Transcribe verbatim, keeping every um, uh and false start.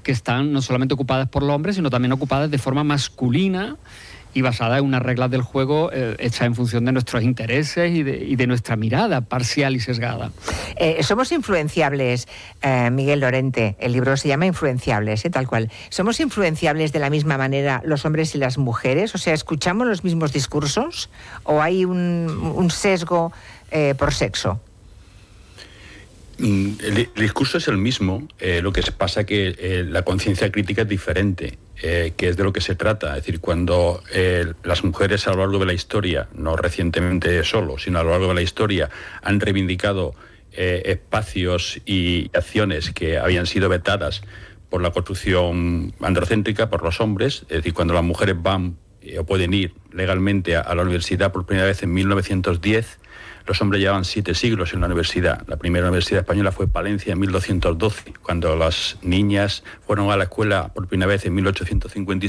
que están no solamente ocupadas por los hombres, sino también ocupadas de forma masculina y basada en unas reglas del juego eh, hechas en función de nuestros intereses y de, y de nuestra mirada parcial y sesgada. Eh, somos influenciables, eh, Miguel Lorente, el libro se llama Influenciables, eh, tal cual. ¿Somos influenciables de la misma manera los hombres y las mujeres? O sea, ¿escuchamos los mismos discursos o hay un, un sesgo eh, por sexo? El, el discurso es el mismo, eh, lo que pasa que eh, la conciencia crítica es diferente, eh, que es de lo que se trata. Es decir, cuando eh, las mujeres a lo largo de la historia, no recientemente solo, sino a lo largo de la historia, han reivindicado eh, espacios y acciones que habían sido vetadas por la construcción androcéntrica, por los hombres, es decir, cuando las mujeres van eh, o pueden ir legalmente a, a la universidad por primera vez en mil novecientos diez, los hombres llevaban siete siglos en la universidad. La primera universidad española fue Palencia en mil doscientos doce, cuando las niñas fueron a la escuela por primera vez en mil ochocientos cincuenta y siete.